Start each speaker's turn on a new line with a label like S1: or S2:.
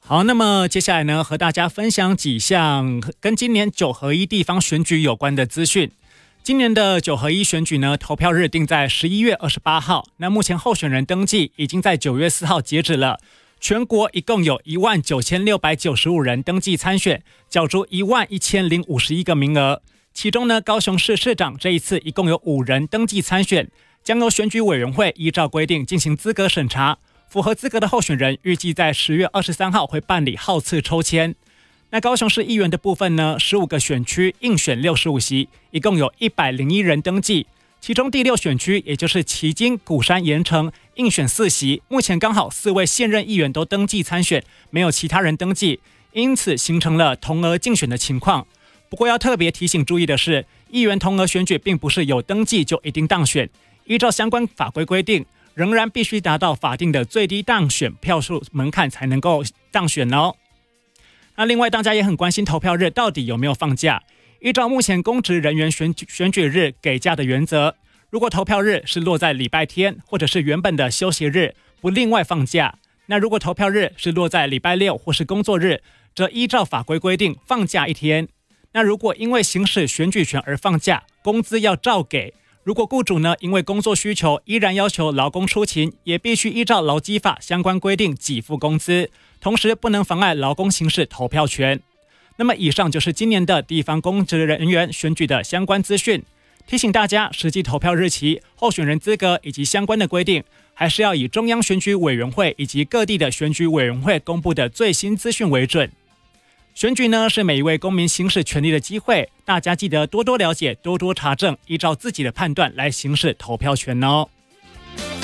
S1: 好，那么接下来呢，和大家分享几项跟今年9合1地方选举有关的资讯。今年的9合1选举呢，投票日定在11月28号。那目前候选人登记已经在9月4号截止了。全国一共有19695人登记参选，角逐11051个名额。其中呢，高雄市市长这一次一共有5人登记参选，将由选举委员会依照规定进行资格审查。符合资格的候选人预计在10月23号会办理号次抽签。那高雄市议员的部分呢，15个选区应选65席，一共有101人登记。其中第6选区，也就是旗津、鼓山、盐城，应选4席，目前刚好4位现任议员都登记参选，没有其他人登记，因此形成了同额竞选的情况。不过要特别提醒注意的是，议员同额选举并不是有登记就一定当选，依照相关法规规定，仍然必须达到法定的最低当选票数门槛才能够当选哦。那另外大家也很关心投票日到底有没有放假。依照目前公职人员选举日给假的原则，如果投票日是落在礼拜天或者是原本的休息日，不另外放假。那如果投票日是落在礼拜6或是工作日，则依照法规规定放假1天。那如果因为行使选举权而放假，工资要照给。如果雇主呢因为工作需求依然要求劳工出勤，也必须依照劳基法相关规定给付工资，同时不能妨碍劳工行使投票权。那么以上就是今年的地方公职人员选举的相关资讯。提醒大家，实际投票日期、候选人资格以及相关的规定，还是要以中央选举委员会以及各地的选举委员会公布的最新资讯为准。选举呢，是每一位公民行使权利的机会，大家记得多多了解，多多查证，依照自己的判断来行使投票权哦。